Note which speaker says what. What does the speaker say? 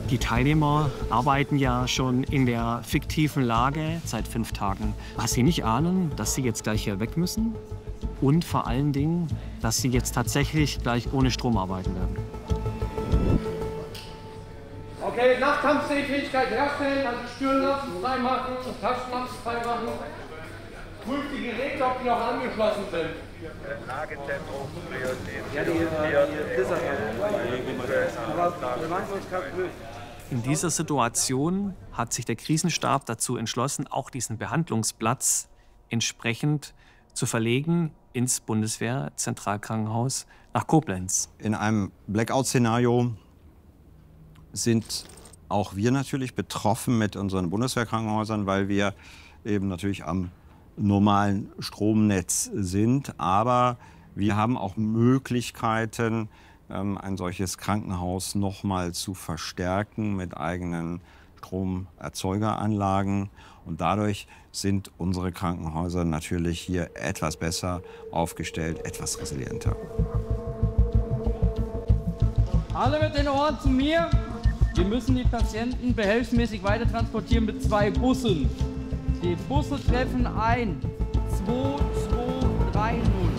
Speaker 1: Die Teilnehmer arbeiten ja schon in der fiktiven Lage seit 5 Tagen. Was sie nicht ahnen, dass sie jetzt gleich hier weg müssen und vor allen Dingen, dass sie jetzt tatsächlich gleich ohne Strom arbeiten werden.
Speaker 2: Okay, Nachkampfsehfähigkeit herstellen, also Stirnlampen freimachen, Taschenlampen freimachen. Prüft die Geräte, ob die noch angeschlossen sind.
Speaker 3: Lagezentrum, Priorität.
Speaker 2: Ja,
Speaker 1: In dieser Situation hat sich der Krisenstab dazu entschlossen, auch diesen Behandlungsplatz entsprechend zu verlegen ins Bundeswehr-Zentralkrankenhaus nach Koblenz.
Speaker 4: In einem Blackout-Szenario sind auch wir natürlich betroffen mit unseren Bundeswehrkrankenhäusern, weil wir eben natürlich am normalen Stromnetz sind. Aber wir haben auch Möglichkeiten, ein solches Krankenhaus noch mal zu verstärken mit eigenen Stromerzeugeranlagen. Und dadurch sind unsere Krankenhäuser natürlich hier etwas besser aufgestellt, etwas resilienter.
Speaker 5: Alle mit den Ohren zu mir. Wir müssen die Patienten behelfsmäßig weiter transportieren mit 2 Bussen. Die Busse treffen ein. 2230.